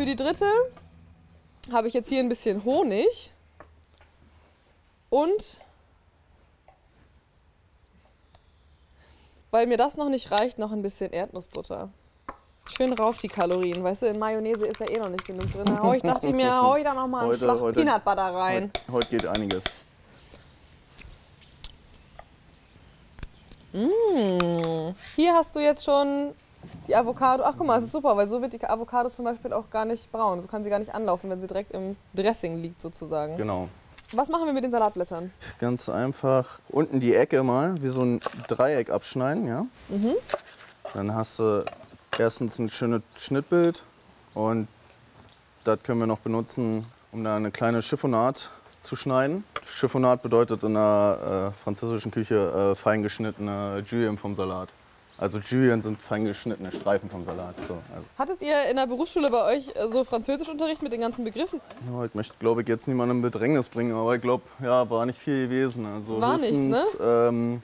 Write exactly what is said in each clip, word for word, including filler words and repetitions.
Für die dritte habe ich jetzt hier ein bisschen Honig und weil mir das noch nicht reicht, noch ein bisschen Erdnussbutter. Schön rauf die Kalorien, weißt du, in Mayonnaise ist ja eh noch nicht genug drin. Da hau ich, dachte ich mir, hau ich da noch mal einen Heute- Schlag heute- Peanut Butter rein. Heute, heute geht einiges. Mmh. Hier hast du jetzt schon die Avocado. Ach guck mal, das ist super, weil so wird die Avocado zum Beispiel auch gar nicht braun. So kann sie gar nicht anlaufen, wenn sie direkt im Dressing liegt sozusagen. Genau. Was machen wir mit den Salatblättern? Ganz einfach unten die Ecke mal, wie so ein Dreieck abschneiden, ja? Mhm. Dann hast du erstens ein schönes Schnittbild und das können wir noch benutzen, um da eine kleine Chiffonade zu schneiden. Chiffonade bedeutet in der äh, französischen Küche äh, fein geschnittene Julienne vom Salat. Also Julienne sind fein geschnittene Streifen vom Salat. So, also. Hattet ihr in der Berufsschule bei euch äh, so Französischunterricht mit den ganzen Begriffen? Ja, ich möchte, glaube ich, jetzt niemanden in Bedrängnis bringen, aber ich glaube, ja, war nicht viel gewesen. Also War nichts, ne? Ähm,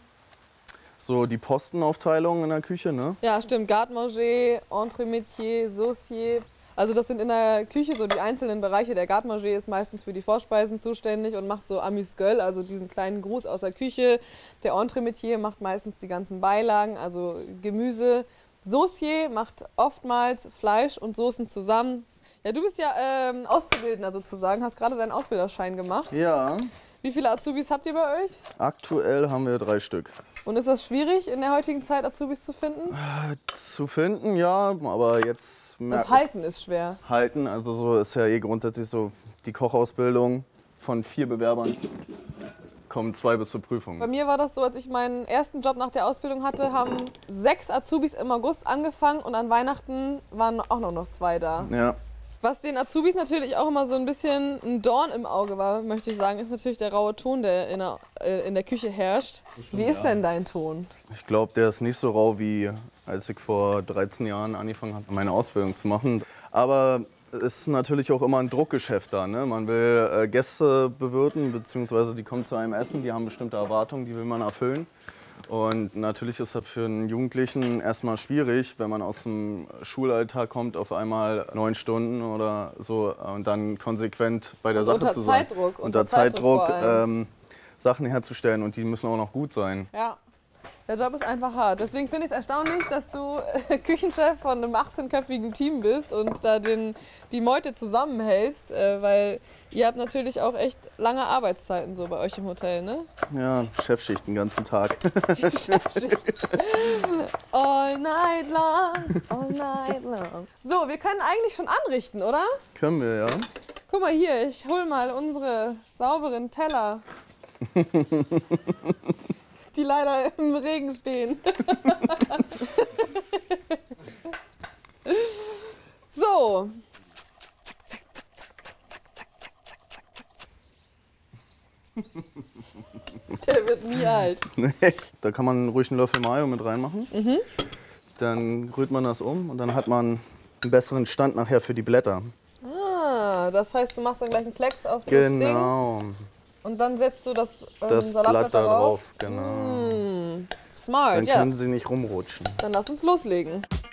so die Postenaufteilung in der Küche, ne? Ja, stimmt. Garde-Manger, Entremetier, Saucier. Also das sind in der Küche so die einzelnen Bereiche. Der Garde-Manger ist meistens für die Vorspeisen zuständig und macht so Amuse-Gueule, also diesen kleinen Gruß aus der Küche. Der Entremetier macht meistens die ganzen Beilagen, also Gemüse. Saucier macht oftmals Fleisch und Soßen zusammen. Ja, du bist ja ähm, Auszubildender sozusagen, hast gerade deinen Ausbilderschein gemacht. Ja. Wie viele Azubis habt ihr bei euch? Aktuell haben wir drei Stück. Und ist das schwierig, in der heutigen Zeit Azubis zu finden? Zu finden, ja, aber jetzt Das merken- Halten ist schwer. halten. Also so ist ja eh grundsätzlich so die Kochausbildung von vier Bewerbern kommen zwei bis zur Prüfung. Bei mir war das so, als ich meinen ersten Job nach der Ausbildung hatte, haben sechs Azubis im August angefangen und an Weihnachten waren auch noch, noch zwei da. Ja, Was den Azubis natürlich auch immer so ein bisschen ein Dorn im Auge war, möchte ich sagen, ist natürlich der raue Ton, der in der, äh, in der Küche herrscht. Wie ist denn dein Ton? ich glaube, der ist nicht so rau wie als ich vor dreizehn Jahren angefangen habe, meine Ausbildung zu machen. Aber es ist natürlich auch immer ein Druckgeschäft da. Ne? Man will äh, Gäste bewirten, beziehungsweise die kommen zu einem Essen, die haben bestimmte Erwartungen, die will man erfüllen. Und natürlich ist das für einen Jugendlichen erstmal schwierig, wenn man aus dem Schulalltag kommt, auf einmal neun Stunden oder so und dann konsequent bei der Und Sache unter zu sein. Zeitdruck, Unter unter Zeitdruck Zeitdruck vor allem. ähm, Sachen herzustellen und die müssen auch noch gut sein. Ja, der Job ist einfach hart. Deswegen finde ich es erstaunlich, dass du äh, Küchenchef von einem achtzehnköpfigen Team bist und da den, die Meute zusammenhältst, äh, weil ihr habt natürlich auch echt lange Arbeitszeiten so bei euch im Hotel, ne? Ja, Chefschicht den ganzen Tag. All night long, all night long. So, wir können eigentlich schon anrichten, oder? Können wir, ja. Guck mal hier, ich hol mal unsere sauberen Teller. Die leider im Regen stehen. So. Der wird nie alt. Nee. Da kann man ruhig einen Löffel Mayo mit reinmachen. Mhm. Dann rührt man das um und dann hat man einen besseren Stand nachher für die Blätter. Ah, das heißt, du machst dann gleich einen Klecks auf das Ding Genau. und dann setzt du das, ähm, Das Salatblatt Blatt da darauf. drauf, genau. Mmh, smart, Dann ja. können sie nicht rumrutschen. Dann lass uns loslegen.